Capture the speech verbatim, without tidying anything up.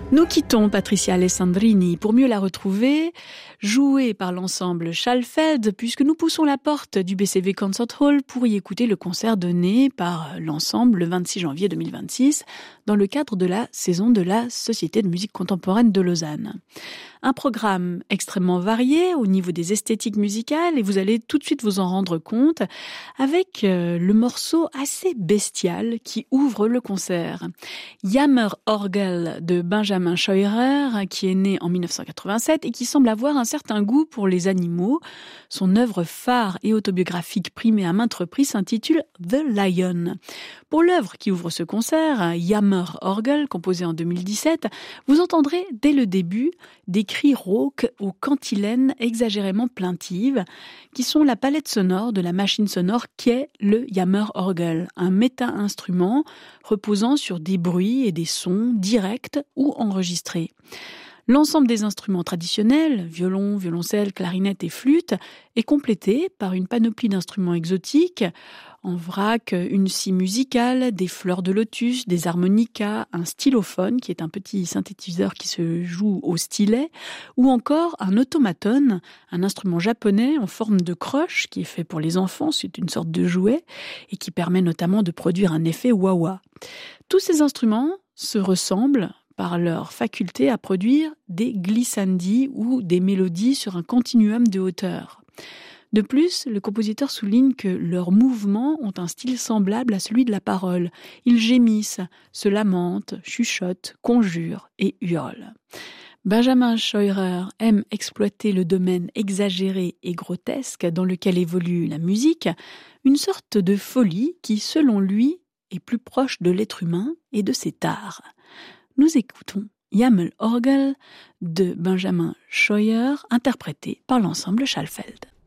Nous quittons Patricia Alessandrini pour mieux la retrouver, jouée par l'ensemble Schalfeld, puisque nous poussons la porte du B C V Concert Hall pour y écouter le concert donné par l'ensemble le vingt-six janvier deux mille vingt-six dans le cadre de la saison de la Société de musique contemporaine de Lausanne. Un programme extrêmement varié au niveau des esthétiques musicales et vous allez tout de suite vous en rendre compte avec le morceau assez bestial qui ouvre le concert. Jammerorgel de Benjamin Scheurer, qui est né en dix-neuf cent quatre-vingt-sept et qui semble avoir un certain goût pour les animaux. Son œuvre phare et autobiographique primée à maintes reprises s'intitule The Lion. Pour l'œuvre qui ouvre ce concert, Jammerorgel, composé en deux mille dix-sept, vous entendrez dès le début des cris rauques aux cantilènes exagérément plaintives, qui sont la palette sonore de la machine sonore qu'est le Jammerorgel, un méta-instrument reposant sur des bruits et des sons directs ou enregistrés. L'ensemble des instruments traditionnels, violon, violoncelle, clarinette et flûte, est complété par une panoplie d'instruments exotiques, en vrac, une scie musicale, des fleurs de lotus, des harmonicas, un stylophone, qui est un petit synthétiseur qui se joue au stylet, ou encore un automaton, un instrument japonais en forme de croche, qui est fait pour les enfants, c'est une sorte de jouet, et qui permet notamment de produire un effet wah-wah. Tous ces instruments se ressemblent par leur faculté à produire des glissandi ou des mélodies sur un continuum de hauteur. De plus, le compositeur souligne que leurs mouvements ont un style semblable à celui de la parole. Ils gémissent, se lamentent, chuchotent, conjurent et hurlent. Benjamin Scheurer aime exploiter le domaine exagéré et grotesque dans lequel évolue la musique, une sorte de folie qui, selon lui, est plus proche de l'être humain et de ses tares. Nous écoutons Jammerorgel de Benjamin Scheurer, interprété par l'ensemble Schalfeld.